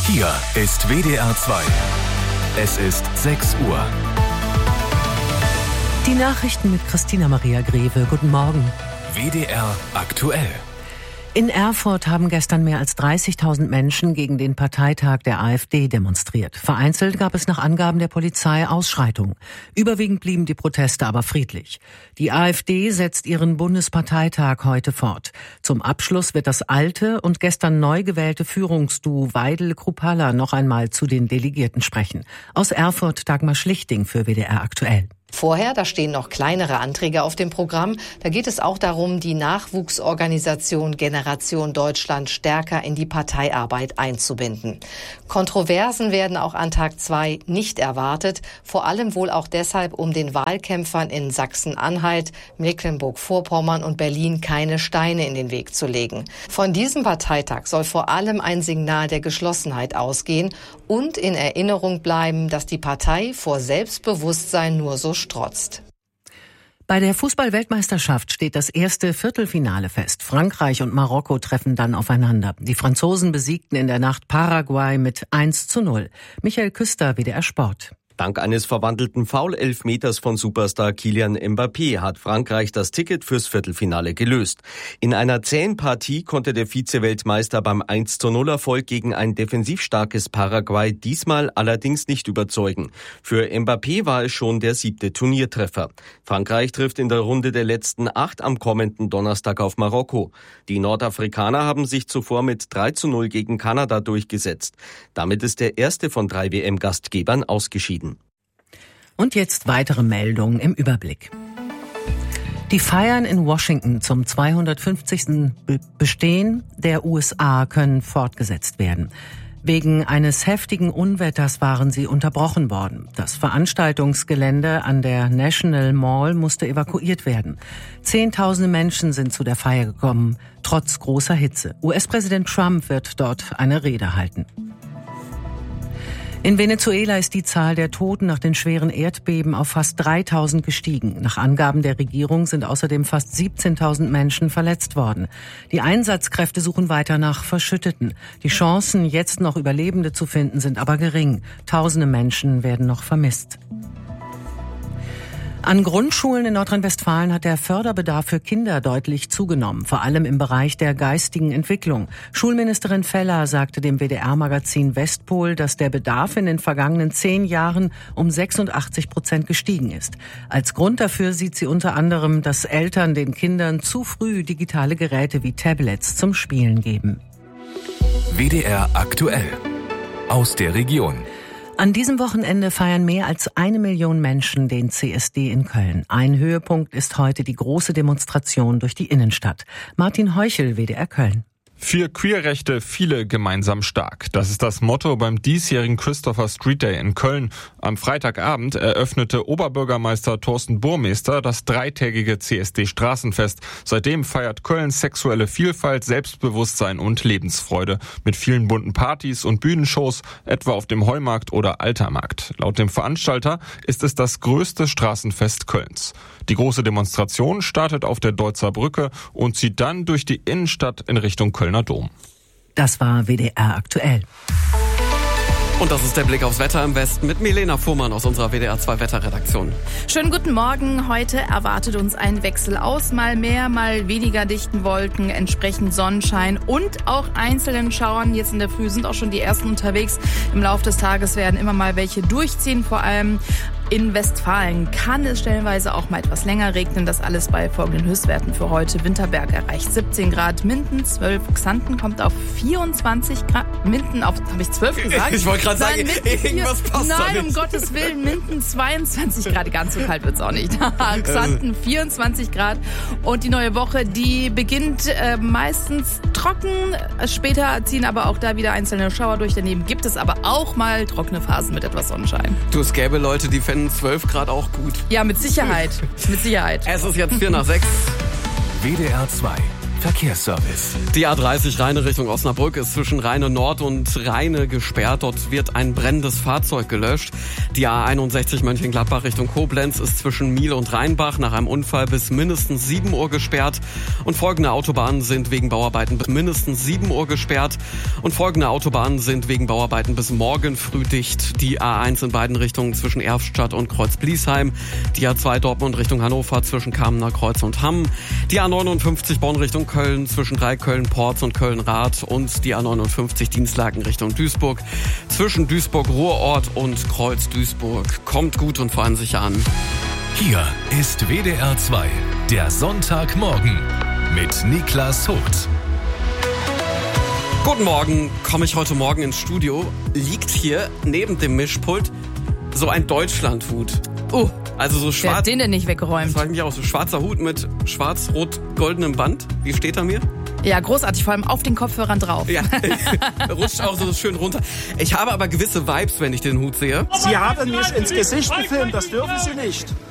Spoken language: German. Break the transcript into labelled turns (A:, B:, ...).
A: Hier ist WDR 2. Es ist 6 Uhr.
B: Die Nachrichten mit Christina Maria Greve. Guten Morgen.
A: WDR aktuell.
B: In Erfurt haben gestern mehr als 30.000 Menschen gegen den Parteitag der AfD demonstriert. Vereinzelt gab es nach Angaben der Polizei Ausschreitungen. Überwiegend blieben die Proteste aber friedlich. Die AfD setzt ihren Bundesparteitag heute fort. Zum Abschluss wird das alte und gestern neu gewählte Führungsduo Weidel-Kruppalla noch einmal zu den Delegierten sprechen. Aus Erfurt Dagmar Schlichting für WDR aktuell.
C: Vorher, da stehen noch kleinere Anträge auf dem Programm. Da geht es auch darum, die Nachwuchsorganisation Generation Deutschland stärker in die Parteiarbeit einzubinden. Kontroversen werden auch an Tag 2 nicht erwartet. Vor allem wohl auch deshalb, um den Wahlkämpfern in Sachsen-Anhalt, Mecklenburg-Vorpommern und Berlin keine Steine in den Weg zu legen. Von diesem Parteitag soll vor allem ein Signal der Geschlossenheit ausgehen und in Erinnerung bleiben, dass die Partei vor Selbstbewusstsein nur so strotzt.
B: Bei der Fußball-Weltmeisterschaft steht das erste Viertelfinale fest. Frankreich und Marokko treffen dann aufeinander. Die Franzosen besiegten in der Nacht Paraguay mit 1:0. Michael Küster, WDR Sport.
D: Dank eines verwandelten Foul-Elfmeters von Superstar Kylian Mbappé hat Frankreich das Ticket fürs Viertelfinale gelöst. In einer zähen Partie konnte der Vize-Weltmeister beim 1:0-Erfolg gegen ein defensiv starkes Paraguay diesmal allerdings nicht überzeugen. Für Mbappé war es schon der 7. Turniertreffer. Frankreich trifft in der Runde der letzten 8 am kommenden Donnerstag auf Marokko. Die Nordafrikaner haben sich zuvor mit 3:0 gegen Kanada durchgesetzt. Damit ist der erste von 3 WM-Gastgebern ausgeschieden.
B: Und jetzt weitere Meldungen im Überblick. Die Feiern in Washington zum 250. Bestehen der USA können fortgesetzt werden. Wegen eines heftigen Unwetters waren sie unterbrochen worden. Das Veranstaltungsgelände an der National Mall musste evakuiert werden. Zehntausende Menschen sind zu der Feier gekommen, trotz großer Hitze. US-Präsident Trump wird dort eine Rede halten. In Venezuela ist die Zahl der Toten nach den schweren Erdbeben auf fast 3.000 gestiegen. Nach Angaben der Regierung sind außerdem fast 17.000 Menschen verletzt worden. Die Einsatzkräfte suchen weiter nach Verschütteten. Die Chancen, jetzt noch Überlebende zu finden, sind aber gering. Tausende Menschen werden noch vermisst. An Grundschulen in Nordrhein-Westfalen hat der Förderbedarf für Kinder deutlich zugenommen, vor allem im Bereich der geistigen Entwicklung. Schulministerin Feller sagte dem WDR-Magazin Westpol, dass der Bedarf in den vergangenen 10 Jahren um 86% gestiegen ist. Als Grund dafür sieht sie unter anderem, dass Eltern den Kindern zu früh digitale Geräte wie Tablets zum Spielen geben.
A: WDR aktuell. Aus der Region.
B: An diesem Wochenende feiern mehr als 1 Million Menschen den CSD in Köln. Ein Höhepunkt ist heute die große Demonstration durch die Innenstadt. Martin Heuchel, WDR Köln.
E: Für Queerrechte viele gemeinsam stark. Das ist das Motto beim diesjährigen Christopher Street Day in Köln. Am Freitagabend eröffnete Oberbürgermeister Thorsten Burmester das 3-tägige CSD-Straßenfest. Seitdem feiert Köln sexuelle Vielfalt, Selbstbewusstsein und Lebensfreude. Mit vielen bunten Partys und Bühnenshows, etwa auf dem Heumarkt oder Altermarkt. Laut dem Veranstalter ist es das größte Straßenfest Kölns. Die große Demonstration startet auf der Deutzer Brücke und zieht dann durch die Innenstadt in Richtung Kölner Dom.
B: Das war WDR aktuell.
F: Und das ist der Blick aufs Wetter im Westen mit Milena Fuhrmann aus unserer WDR 2 Wetterredaktion.
G: Schönen guten Morgen. Heute erwartet uns ein Wechsel aus. Mal mehr, mal weniger dichten Wolken, entsprechend Sonnenschein und auch einzelnen Schauern. Jetzt in der Früh sind auch schon die ersten unterwegs. Im Laufe des Tages werden immer mal welche durchziehen, vor allem in Westfalen kann es stellenweise auch mal etwas länger regnen. Das alles bei folgenden Höchstwerten für heute. Winterberg erreicht 17 Grad, Minden 12, Xanten kommt auf 24 Grad. Minden auf, habe ich 12 gesagt?
F: Ich wollte gerade sagen, irgendwas passt da nicht.
G: Nein, um Gottes Willen, Minden 22 Grad. Ganz so kalt wird's auch nicht. Xanten 24 Grad. Und die neue Woche, die beginnt meistens trocken. Später ziehen aber auch da wieder einzelne Schauer durch. Daneben gibt es aber auch mal trockene Phasen mit etwas Sonnenschein.
F: Du, es gäbe Leute, die fänden 12 Grad auch gut.
G: Ja, mit Sicherheit. Mit Sicherheit.
F: Es ist jetzt 5:45.
A: WDR 2. Verkehrsservice.
F: Die A30 Rheine Richtung Osnabrück ist zwischen Rheine Nord und Rheine gesperrt. Dort wird ein brennendes Fahrzeug gelöscht. Die A61 Mönchengladbach Richtung Koblenz ist zwischen Miel und Rheinbach nach einem Unfall bis mindestens 7 Uhr gesperrt. Und folgende Autobahnen sind wegen Bauarbeiten bis mindestens 7 Uhr gesperrt. Und folgende Autobahnen sind wegen Bauarbeiten bis morgen früh dicht. Die A1 in beiden Richtungen zwischen Erftstadt und Kreuz-Bliesheim. Die A2 Dortmund Richtung Hannover zwischen Kamener Kreuz und Hamm. Die A59 Bonn Richtung Köln zwischen Köln-Porz und Köln-Rath und die A59 Dienstlaken Richtung Duisburg zwischen Duisburg-Ruhrort und Kreuz-Duisburg. Kommt gut und fahren sicher an.
A: Hier ist WDR 2, der Sonntagmorgen mit Niklas Vogt.
F: Guten Morgen, komme ich heute Morgen ins Studio, liegt hier neben dem Mischpult so ein Deutschlandhut. Also so schwarz.
G: Wer hat den denn nicht weggeräumt?
F: Das frage ich mich auch. So schwarzer Hut mit schwarz-rot-goldenem Band. Wie steht er mir?
G: Ja, großartig, vor allem auf den Kopfhörern drauf.
F: Ja, rutscht auch so schön runter. Ich habe aber gewisse Vibes, wenn ich den Hut sehe.
H: Sie haben mich ins Gesicht gefilmt, das dürfen Sie nicht.